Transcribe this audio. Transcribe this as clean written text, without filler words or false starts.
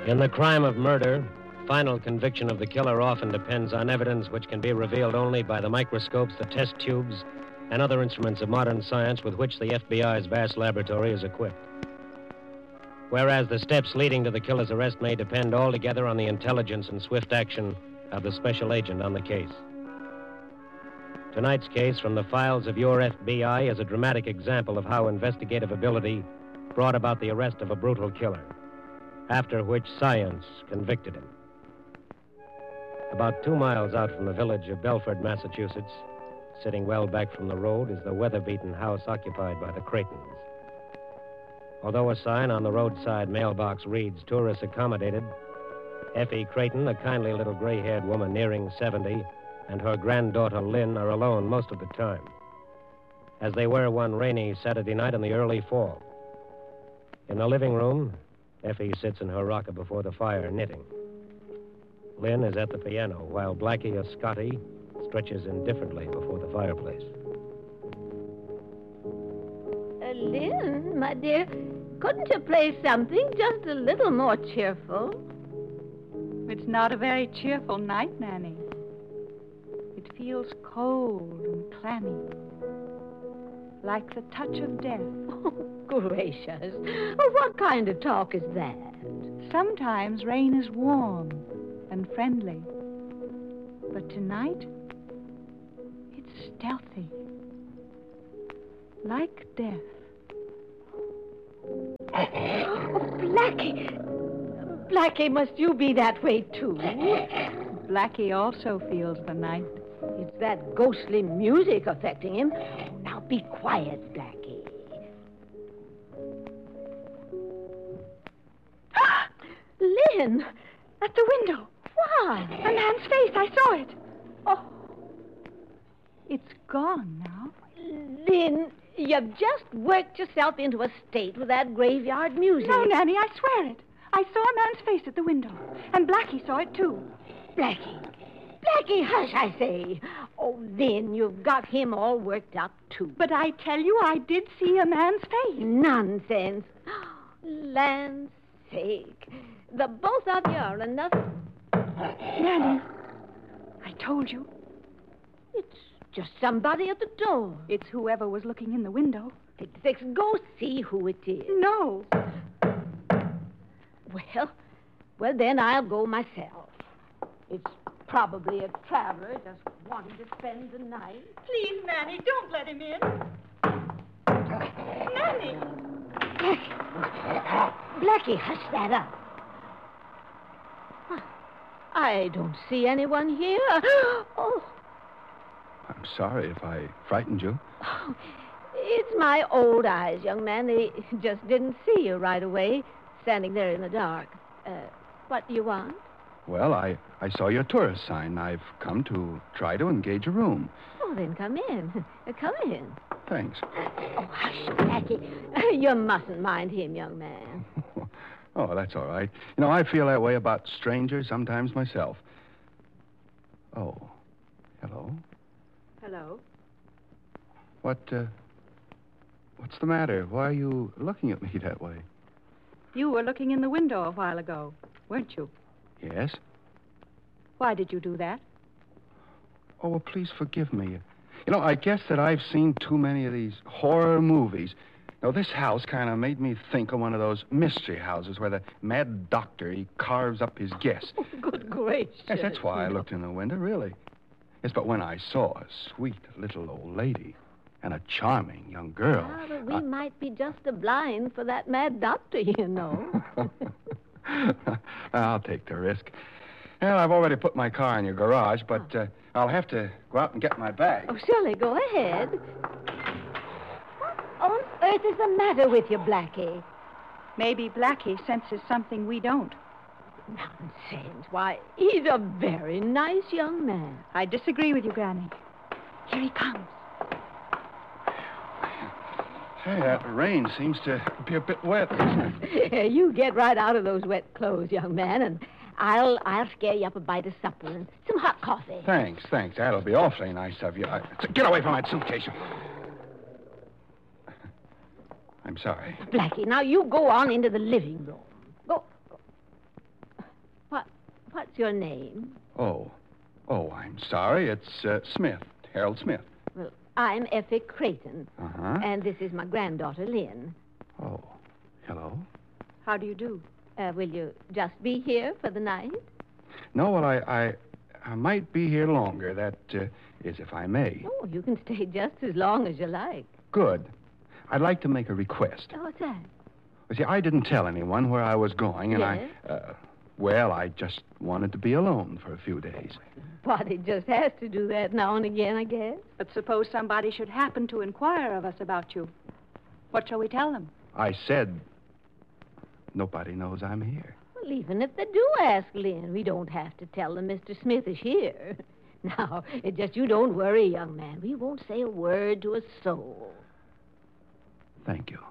In the crime of murder, final conviction of the killer often depends on evidence which can be revealed only by the microscopes, the test tubes, and other instruments of modern science with which the FBI's vast laboratory is equipped. Whereas the steps leading to the killer's arrest may depend altogether on the intelligence and swift action of the special agent on the case. Tonight's case from the files of your FBI is a dramatic example of how investigative ability brought about the arrest of a brutal killer, after which science convicted him. About 2 miles out from the village of Belford, Massachusetts, sitting well back from the road, is the weather-beaten house occupied by the Creightons. Although a sign on the roadside mailbox reads, "Tourists accommodated," Effie Creighton, a kindly little gray-haired woman nearing 70, and her granddaughter Lynn are alone most of the time, as they were one rainy Saturday night in the early fall. In the living room, Effie sits in her rocker before the fire, knitting. Lynn is at the piano, while Blackie, a Scotty, stretches indifferently before the fireplace. Lynn, my dear, couldn't you play something just a little more cheerful? It's not a very cheerful night, Nanny. It feels cold and clammy, like the touch of death. Oh, gracious. Oh, what kind of talk is that? Sometimes rain is warm and friendly, but tonight, it's stealthy, like death. Oh, Blackie! Blackie, must you be that way, too? Blackie also feels the night. It's that ghostly music affecting him. Now, be quiet, Blackie. Lynn! At the window. Why? A man's face. I saw it. Oh. It's gone now. Lynn, you've just worked yourself into a state with that graveyard music. No, Nanny, I swear it. I saw a man's face at the window, and Blackie saw it, too. Blackie! Blackie, hush, I say. Oh, Lynn, you've got him all worked up, too. But I tell you, I did see a man's face. Nonsense. Land's sake. The both of you are enough. Nanny, I told you. It's just somebody at the door. It's whoever was looking in the window. Fix, go see who it is. No. Well, then I'll go myself. It's probably a traveler just wanting to spend the night. Please, Nanny, don't let him in. Nanny! Blackie, hush that up. I don't see anyone here. Oh. I'm sorry if I frightened you. Oh, it's my old eyes, young man. They just didn't see you right away, standing there in the dark. What do you want? Well, I saw your tourist sign. I've come to try to engage a room. Oh, then come in. Come in. Thanks. Oh, hush, Blackie. You mustn't mind him, young man. Oh, that's all right. You know, I feel that way about strangers sometimes myself. Oh, hello. Hello. What's the matter? Why are you looking at me that way? You were looking in the window a while ago, weren't you? Yes? Why did you do that? Oh, well, please forgive me. You know, I guess that I've seen too many of these horror movies. Now, this house kind of made me think of one of those mystery houses where the mad doctor, he carves up his guests. Oh, good gracious. Yes, that's why I looked in the window, really. Yes, but when I saw a sweet little old lady and a charming young girl... Ah, but we might be just a blind for that mad doctor, you know. I'll take the risk. Well, I've already put my car in your garage, but I'll have to go out and get my bag. Oh, surely, go ahead. What on earth is the matter with you, Blackie? Maybe Blackie senses something we don't. Nonsense. Why, he's a very nice young man. I disagree with you, Granny. Here he comes. Hey, that rain seems to be a bit wet, doesn't it? You get right out of those wet clothes, young man, and I'll scare you up a bite of supper and some hot coffee. Thanks. That'll be awfully nice of you. Get away from that suitcase. I'm sorry. Blackie, now you go on into the living room. Go. your name? Oh, I'm sorry. It's Smith, Harold Smith. Well, I'm Effie Creighton. Uh-huh. And this is my granddaughter, Lynn. Oh, hello. How do you do? Will you just be here for the night? No, well, I might be here longer. That is, if I may. Oh, you can stay just as long as you like. Good. I'd like to make a request. Oh, what's that? You see, I didn't tell anyone where I was going, and Yes? I just wanted to be alone for a few days. Body just has to do that now and again, I guess. But suppose somebody should happen to inquire of us about you. What shall we tell them? I said nobody knows I'm here. Well, even if they do ask Lynn, we don't have to tell them Mr. Smith is here. Now, it's just you don't worry, young man. We won't say a word to a soul. Thank you.